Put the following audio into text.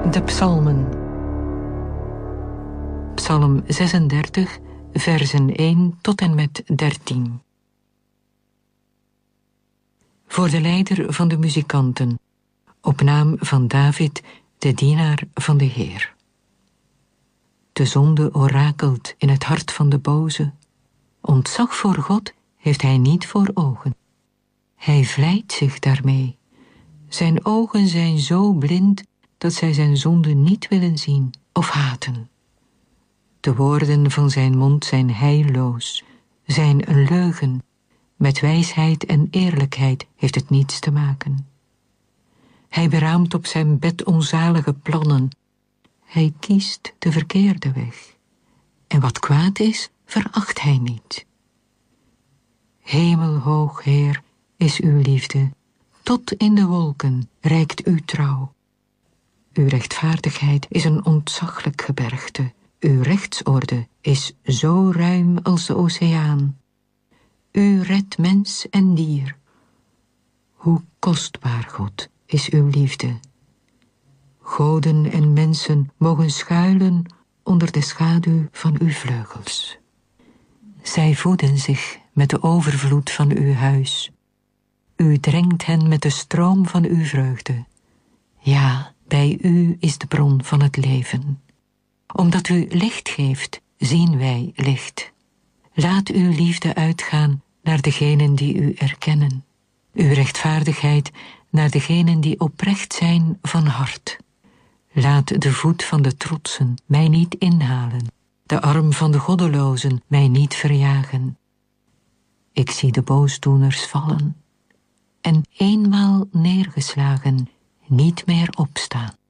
De psalmen. Psalm 36, versen 1 tot en met 13. Voor de leider van de muzikanten, op naam van David, de dienaar van de Heer. De zonde orakelt in het hart van de boze. Ontzag voor God heeft hij niet voor ogen. Hij vlijt zich daarmee. Zijn ogen zijn zo blind dat zij zijn zonde niet willen zien of haten. De woorden van zijn mond zijn heilloos, zijn een leugen. Met wijsheid en eerlijkheid heeft het niets te maken. Hij beraamt op zijn bed onzalige plannen. Hij kiest de verkeerde weg. En wat kwaad is, veracht hij niet. Hemelhoog, Heer, is uw liefde. Tot in de wolken reikt uw trouw. Uw rechtvaardigheid is een ontzaglijk gebergte. Uw rechtsorde is zo ruim als de oceaan. U redt mens en dier. Hoe kostbaar, God, is uw liefde. Goden en mensen mogen schuilen onder de schaduw van uw vleugels. Zij voeden zich met de overvloed van uw huis. U drenkt hen met de stroom van uw vreugde. Ja, bij u is de bron van het leven. Omdat u licht geeft, zien wij licht. Laat uw liefde uitgaan naar degenen die u erkennen. Uw rechtvaardigheid naar degenen die oprecht zijn van hart. Laat de voet van de trotsen mij niet inhalen, de arm van de goddelozen mij niet verjagen. Ik zie de boosdoeners vallen en eenmaal neergeslagen niet meer opstaan.